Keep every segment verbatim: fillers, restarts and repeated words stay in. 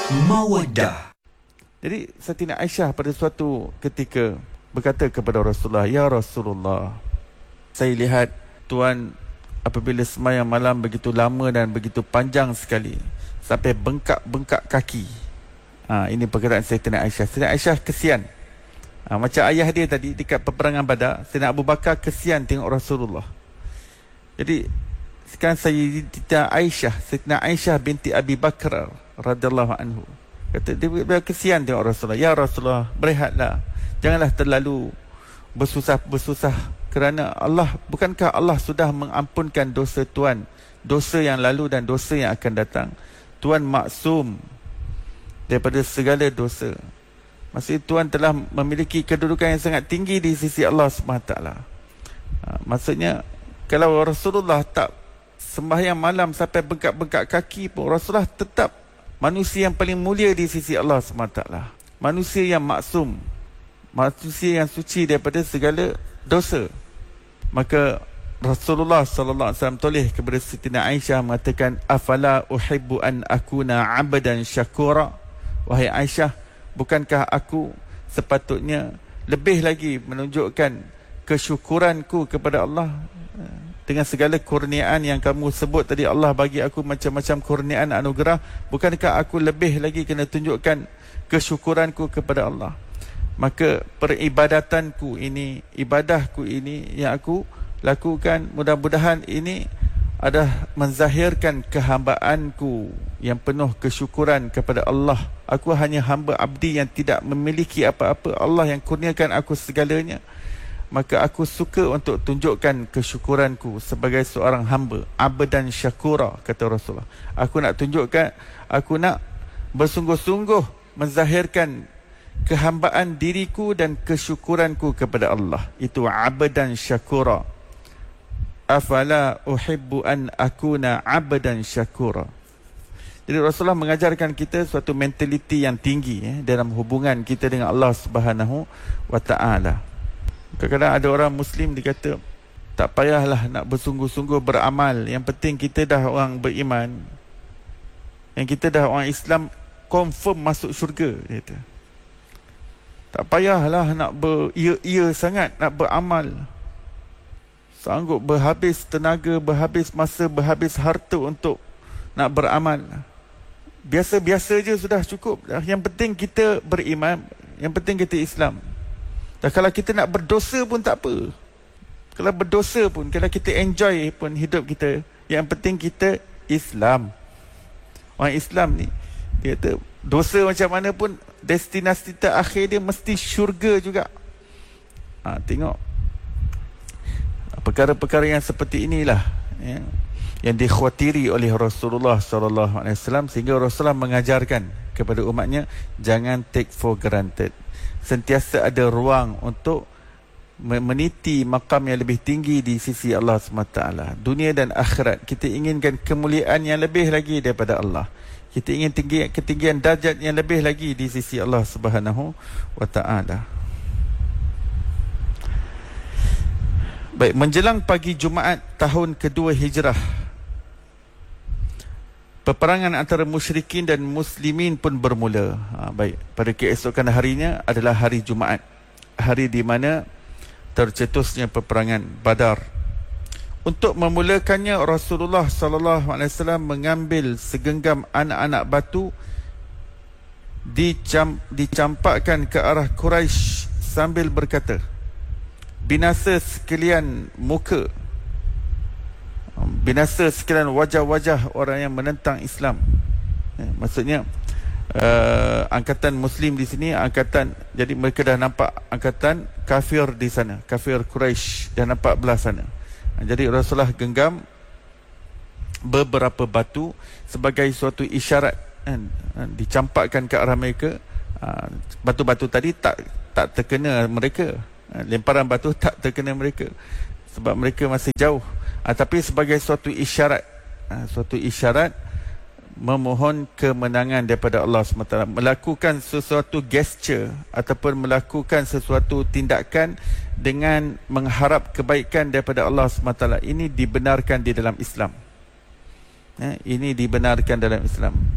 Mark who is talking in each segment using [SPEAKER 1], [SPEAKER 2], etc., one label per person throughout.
[SPEAKER 1] Mawaddah. Jadi Sayyidina Aisyah pada suatu ketika berkata kepada Rasulullah, "Ya Rasulullah, saya lihat Tuan apabila sembahyang malam begitu lama dan begitu panjang sekali sampai bengkak-bengkak kaki." Ha, ini perkataan Sayyidina Aisyah. Sayyidina Aisyah kesian. Ha, macam ayah dia tadi dekat peperangan Badar, Sayyidina Abu Bakar kesian tengok Rasulullah. Jadi sekarang Sayyidina Aisyah, Sayyidina Aisyah binti Abi Bakar radhiyallahu anhu, kata dia, dia kesian tengok Rasulullah. "Ya Rasulullah, berehatlah. Janganlah terlalu bersusah-bersusah kerana Allah, bukankah Allah sudah mengampunkan dosa Tuan, dosa yang lalu dan dosa yang akan datang. Tuan maksum daripada segala dosa. Maksudnya Tuan telah memiliki kedudukan yang sangat tinggi di sisi Allah subhanahu wa taala." Ha, maksudnya kalau Rasulullah tak sembahyang malam sampai bengkak-bengkak kaki pun, Rasulullah tetap manusia yang paling mulia di sisi Allah subhanahu wa taala. Manusia yang maksum, manusia yang suci daripada segala dosa. Maka Rasulullah sallallahu alaihi wasallam toleh kepada Siti Aisyah mengatakan, "Afala uhibbu an akuna 'abdan syakura?" Wahai Aisyah, bukankah aku sepatutnya lebih lagi menunjukkan kesyukuranku kepada Allah dengan segala kurniaan yang kamu sebut tadi? Allah bagi aku macam-macam kurniaan anugerah, bukankah aku lebih lagi kena tunjukkan kesyukuranku kepada Allah? Maka peribadatanku ini, ibadahku ini yang aku lakukan, mudah-mudahan ini adalah menzahirkan kehambaanku yang penuh kesyukuran kepada Allah. Aku hanya hamba abdi yang tidak memiliki apa-apa, Allah yang kurniakan aku segalanya. Maka aku suka untuk tunjukkan kesyukuranku sebagai seorang hamba, abdan syakura," kata Rasulullah. Aku nak tunjukkan, aku nak bersungguh-sungguh menzahirkan kehambaan diriku dan kesyukuranku kepada Allah. Itu abdan syakura. Afala uhibbu an akuna abdan syakura. Jadi Rasulullah mengajarkan kita suatu mentaliti yang tinggi eh, dalam hubungan kita dengan Allah Subhanahu wa taala. Kadang-kadang ada orang Muslim dikata, tak payahlah nak bersungguh-sungguh beramal, yang penting kita dah orang beriman, yang kita dah orang Islam, confirm masuk syurga, dia kata. Tak payahlah nak beria-ia sangat nak beramal, sanggup berhabis tenaga, berhabis masa, berhabis harta untuk nak beramal. Biasa-biasa je sudah cukup. Yang penting kita beriman, yang penting kita Islam. Dan kalau kita nak berdosa pun tak apa. Kalau berdosa pun, kalau kita enjoy pun hidup kita, yang penting kita Islam. Orang Islam ni, dia kata dosa macam mana pun destinasi terakhir dia mesti syurga juga. Ha, tengok perkara-perkara yang seperti inilah ya, yang dikhawatiri oleh Rasulullah sallallahu alaihi wasallam, sehingga Rasulullah mengajarkan kepada umatnya, jangan take for granted. Sentiasa ada ruang untuk meniti makam yang lebih tinggi di sisi Allah subhanahu wa taala. Dunia dan akhirat, kita inginkan kemuliaan yang lebih lagi daripada Allah. Kita ingin tinggi, ketinggian darjat yang lebih lagi di sisi Allah subhanahu wa taala. Baik, menjelang pagi Jumaat tahun kedua Hijrah, peperangan antara musyrikin dan muslimin pun bermula. Ha, baik, pada keesokan harinya adalah hari Jumaat, hari di mana tercetusnya peperangan Badar. Untuk memulakannya, Rasulullah sallallahu alaihi wasallam mengambil segenggam anak-anak batu, dicam, dicampakkan ke arah Quraisy sambil berkata, "Binasa sekalian muka, binasa sekalian wajah-wajah orang yang menentang Islam." Ya, maksudnya uh, angkatan Muslim di sini, angkatan, jadi mereka dah nampak angkatan kafir di sana, kafir Quraisy dah nampak belah sana. Jadi Rasulullah genggam beberapa batu sebagai suatu isyarat, kan? Dicampakkan ke arah mereka. Batu-batu tadi tak tak terkena mereka, lemparan batu tak terkena mereka sebab mereka masih jauh. Ha, tapi sebagai suatu isyarat, ha, suatu isyarat memohon kemenangan daripada Allah subhanahu wa taala, melakukan sesuatu gesture ataupun melakukan sesuatu tindakan dengan mengharap kebaikan daripada Allah subhanahu wa taala. Ini dibenarkan di dalam Islam. Ya, ini dibenarkan dalam Islam.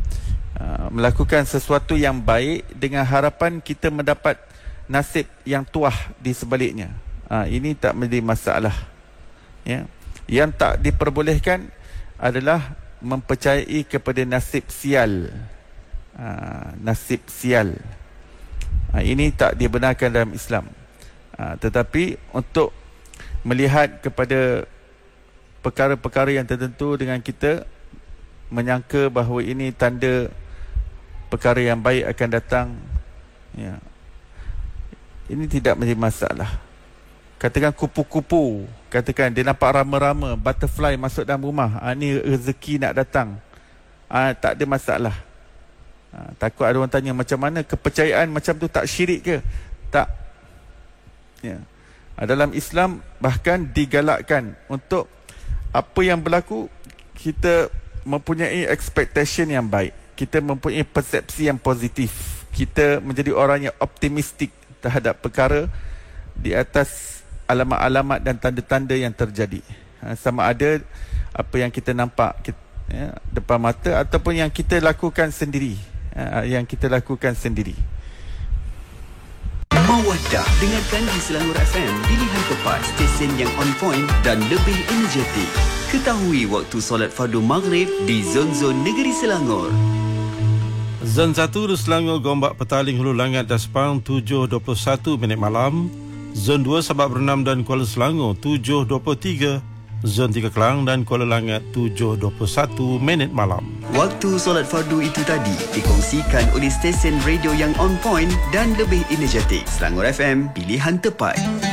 [SPEAKER 1] uh, melakukan sesuatu yang baik dengan harapan kita mendapat nasib yang tuah di sebaliknya. Uh, ini tak menjadi masalah. Ya. Yang tak diperbolehkan adalah mempercayai kepada nasib sial. Uh, nasib sial. Uh, ini tak dibenarkan dalam Islam. Uh, tetapi untuk melihat kepada perkara-perkara yang tertentu dengan kita menyangka bahawa ini tanda perkara yang baik akan datang, ya, ini tidak menjadi masalah. Katakan kupu-kupu, katakan dia nampak rama-rama butterfly masuk dalam rumah, ha, ni rezeki nak datang, ha, tak ada masalah. ha, Takut ada orang tanya macam mana kepercayaan macam tu, tak syirik ke? Tak, ya. ha, Dalam Islam bahkan digalakkan untuk apa yang berlaku, kita mempunyai expectation yang baik, kita mempunyai persepsi yang positif, kita menjadi orang yang optimistik terhadap perkara di atas alamat-alamat dan tanda-tanda yang terjadi. Ha, sama ada apa yang kita nampak kita, ya, depan mata ataupun yang kita lakukan sendiri, ha, yang kita lakukan sendiri.
[SPEAKER 2] Mawaddah, dengarkan di Selangor F M, pilihan tepat, stesen yang on point dan lebih energetik. Ketahui waktu solat fardu maghrib di zon-zon negeri Selangor.
[SPEAKER 3] Zon satu di Selangor, Gombak, Petaling, Hulu Langat dan Sepang tujuh dua puluh satu minit malam. Zon dua Sabak Bernam dan Kuala Selangor tujuh dua puluh tiga. Zon tiga Kelang dan Kuala Langat tujuh dua puluh satu minit malam.
[SPEAKER 2] Waktu solat fardu itu tadi dikongsikan oleh stesen radio yang on point dan lebih energetik. Selangor F M, pilihan tepat.